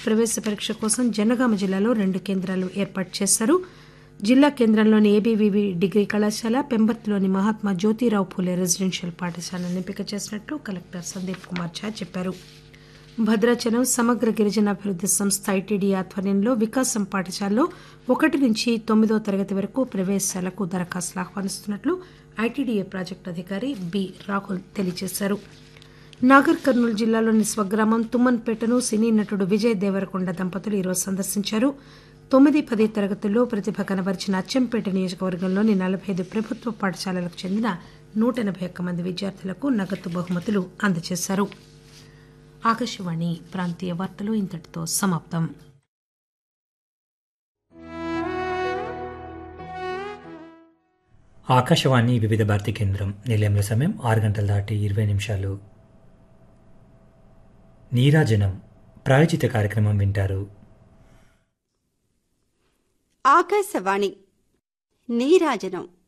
ప్రవేశ పరీక్ష కోసం జనగామ జిల్లాలో 2 కేంద్రాలు ఏర్పాటు చేశారు. జిల్లా కేంద్రంలోని ఏబీవీవీ డిగ్రీ కళాశాల, పెంబర్తిలోని మహాత్మా జ్యోతిరావు పూలే రెసిడెన్షియల్ పాఠశాలను ఎంపిక చేసినట్లు కలెక్టర్ సందీప్ కుమార్ ఝా చెప్పారు. భద్రాచలం సమగ్ర గిరిజనాభివృద్ది సంస్థ ఐటీడీ ఆధ్వర్యంలో వికాసం పాఠశాలలో 1 నుంచి 9వ తరగతి వరకు ప్రవేశాలకు దరఖాస్తులు ఆహ్వానిస్తున్నట్లు ఐటీడీఏ ప్రాజెక్టు అధికారి బి రాహుల్ తెలియజేశారు. నాగర్ కర్నూలు జిల్లాలోని స్వగ్రామం తుమ్మన్పేటను సినీ నటుడు విజయ్ దేవరకొండ దంపతులు ఈరోజు సందర్శించారు. 9-10 తరగతుల్లో ప్రతిభ కనబరిచిన అచ్చంపేట నియోజకవర్గంలోని 45 ప్రభుత్వ పాఠశాలలకు చెందిన 181 మంది విద్యార్థులకు నగదు బహుమతులు అందజేశారు. ఆకాశవాణి ప్రాంతీయ వార్తలు ఇంతటితో సమాప్తం. ఆకాశవాణి వివిధ భారతి కేంద్రం. నిలయంలో సమయం 6:20 నీరాజనం ప్రాయోజిత కార్యక్రమం వింటారు. ఆకాశవాణి నీరాజనం